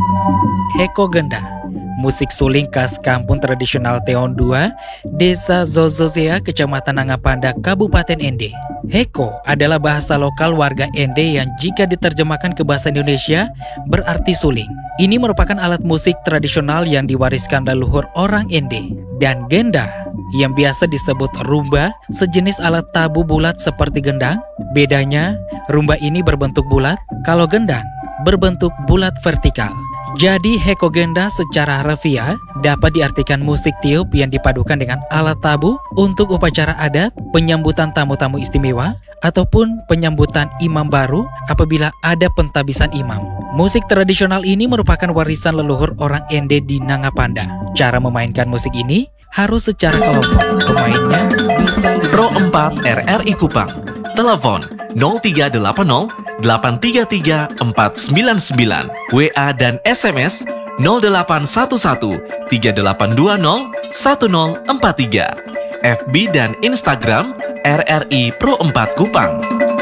Heko Genda, musik suling khas kampung tradisional Teon 2, Desa Zozozea, Kecamatan Nangapanda, Kabupaten Ende. Heko adalah bahasa lokal warga Ende yang jika diterjemahkan ke bahasa Indonesia berarti suling. Ini merupakan alat musik tradisional yang diwariskan leluhur orang Ende. Dan Genda, yang biasa disebut rumba, sejenis alat tabu bulat seperti gendang. Bedanya, rumba ini berbentuk bulat, kalau gendang berbentuk bulat vertikal. Jadi Heko Genda secara harfiah dapat diartikan musik tiup yang dipadukan dengan alat tabu untuk upacara adat, penyambutan tamu-tamu istimewa, ataupun penyambutan imam baru apabila ada pentabisan imam. Musik tradisional ini merupakan warisan leluhur orang Ende di Nangapanda. Cara memainkan musik ini harus secara kelompok. Pemainnya bisa Pro 4 RRI Kupang. Telepon 0380 833 499, WA dan SMS 0811 3820 1043, FB dan Instagram RRI Pro 4 Kupang.